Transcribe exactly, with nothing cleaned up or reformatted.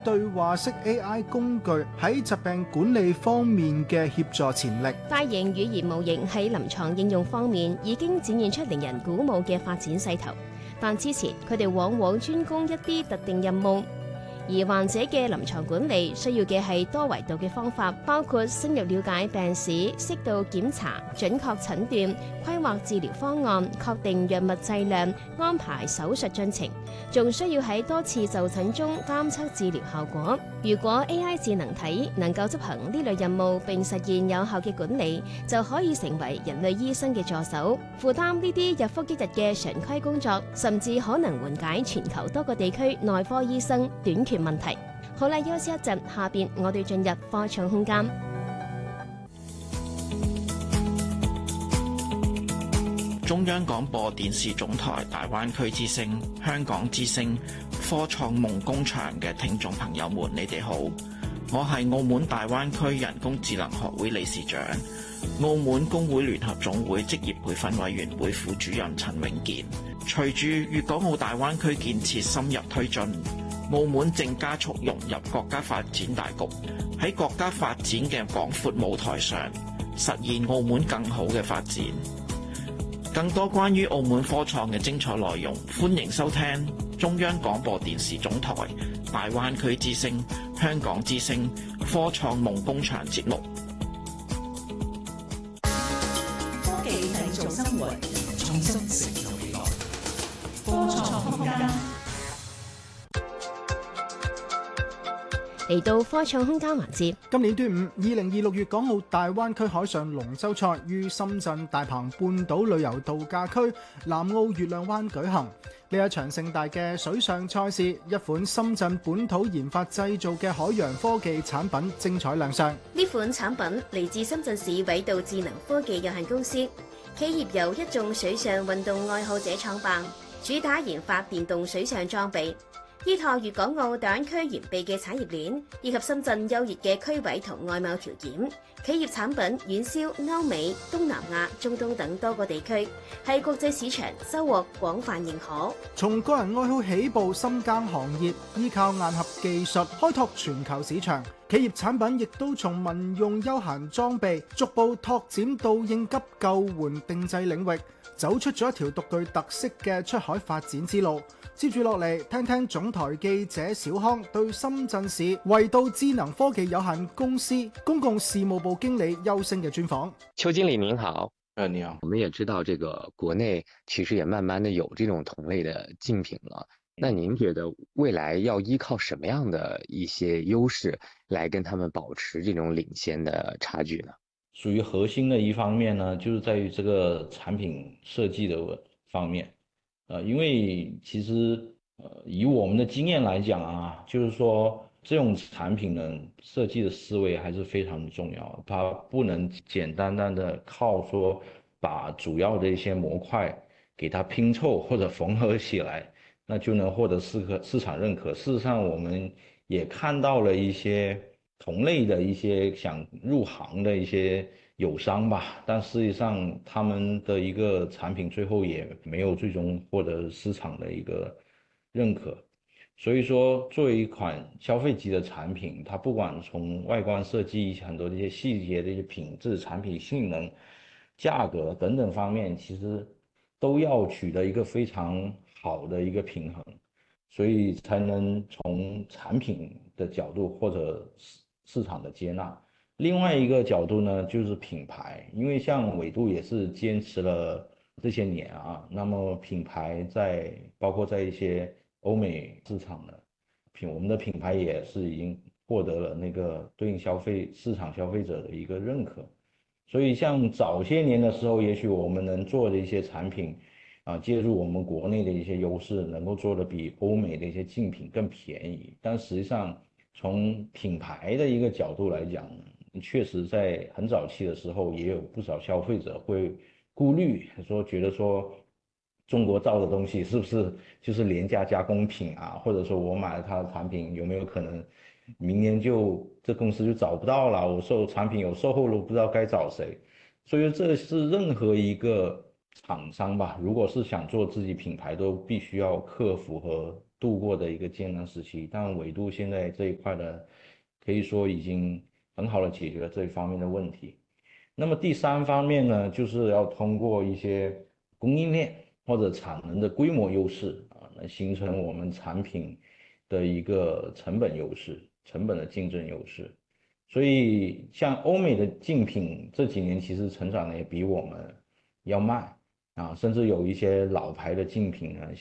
對話式 A I 工具喺疾病管理方面嘅協助潛力。 大型語言模型喺臨床應用方面已經展現出令人鼓舞嘅發展勢頭，但之前佢哋往往專攻一啲特定任務。而患者嘅臨床管理需要嘅係多維度嘅方法，包括深入了解病史、適度檢查、準確診斷、規劃治療方案、確定藥物劑量、安排手術進程，仲需要喺多次就診中監測治療效果。如果 A I 智能體能夠執行呢類任務並實現有效嘅管理，就可以成為人類醫生嘅助手，負擔呢啲日復一日嘅常規工作，甚至可能緩解全球多個地區內科醫生短缺問題。好啦，休息一陣，下邊我哋進入科創空間。 中央廣播電視總台大灣區之聲、香港之聲、科創夢工場嘅聽眾朋友們，你哋好，我係澳門大灣區人工智能學會理事長、澳門工會聯合總會職業培訓委員會副主任陳永健。隨住粵港澳大灣區建設深入推進，澳門正加速融入國家發展大局，喺國家發展嘅廣闊舞台上，實現澳門更好嘅發展。更多關於澳門科創嘅精彩內容，歡迎收聽中央廣播電視總台大灣區之聲、香港之聲科創夢工場節目。 科技製造生活，創新成就未來。科創空間。 嚟到科創空間環節， 今年端午，二零二六粵港澳大灣區海上龍舟賽於深圳大鵬半島旅遊度假區南澳月亮灣舉行。呢一場盛大嘅水上賽事，一款深圳本土研發製造嘅海洋科技產品精彩亮相。 呢款產品嚟自深圳市緯度智能科技有限公司，企業由一眾水上運動愛好者創辦，主打研發電動水上裝備。依託粵港澳大灣區完備嘅產業鏈，以及深圳優越嘅區位同外貿條件，企業產品遠銷歐美、東南亞、中東等多個地區，喺國際市場收穫廣泛認可。 從個人愛好起步，深耕行業，依靠硬核技術開拓全球市場。企業產品亦都從民用休閒裝備逐步拓展到應急救援定製領域，走出咗一條獨具特色嘅出海發展之路。接住落嚟，聽聽總台記者小康對深圳市緯度智能科技有限公司公共事務部經理邱星嘅專訪。 邱經理您好。 呃，你好。 我們也知道，這個國內其實也慢慢的有這種同類的競品了。那您覺得未來要依靠什麼樣的一些優勢來跟他們保持這種領先的差距呢？ 屬於核心的一方面呢，就是在於這個產品設計的方面。呃，因為其實呃以我們的經驗來講啊，就是說這種產品呢設計的思維還是非常重要，它不能簡單單的靠說把主要的一些模塊給它拼湊或者縫合起來，那就能獲得市可市場認可。事實上，我們也看到了一些同類的一些想入行的一些友商吧，但實際上他們的一個產品最後也沒有最終獲得市場的一個認可。所以說，作為一款消費級的產品，它不管從外觀設計、很多的一些細節的一些品質、產品性能、價格等等方面，其實都要取得一個非常好的一個平衡，所以才能從產品的角度或者市場的接納。另外一個角度呢，就是品牌，因為像緯度也是堅持了這些年啊，那麼品牌在包括在一些歐美市場的品，我們的品牌也是已經獲得了那個對應消費市場消費者的一個認可。所以像早些年的時候，也許我們能做的一些產品啊，借助我們國內的一些優勢，能夠做得比歐美的一些競品更便宜，但實際上從品牌的一個角度來講，確實在很早期的時候，也有不少消費者會顧慮，說覺得說中國造的東西是不是就是廉價加工品啊，或者說我買了它的產品有沒有可能明年就這公司就找不到了，我售產品有售後了，不知道該找誰。所以這是任何一個廠商吧，如果是想做自己品牌，都必須要克服和度过的一个艰难时期，但纬度现在这一块呢，可以说已经很好的解决了这一方面的问题。那么第三方面呢，就是要通过一些供应链或者产能的规模优势啊，来形成我们产品的一个成本优势，成本的竞争优势。所以像欧美的竞品这几年其实成长的也比我们要慢啊，甚至有一些老牌的竞品呢，